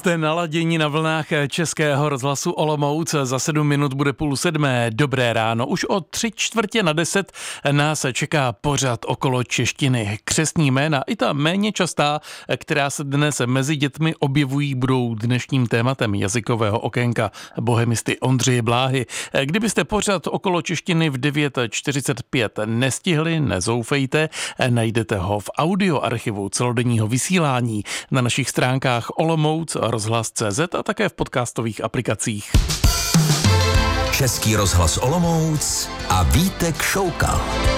Jste naladěni na vlnách Českého rozhlasu Olomouc. Za 7 minut bude 6:30. Dobré ráno. Už o 9:45 nás čeká pořad okolo češtiny. Křestní jména, i ta méně častá, která se dnes mezi dětmi objevují, budou dnešním tématem jazykového okénka bohemisty Ondřeje Bláhy. Kdybyste pořad okolo češtiny v 9:45 nestihli, nezoufejte, najdete ho v audioarchivu celodenního vysílání na našich stránkách Olomouc, rozhlas.cz a také v podcastových aplikacích. Český rozhlas Olomouc a Vítek Šoukal.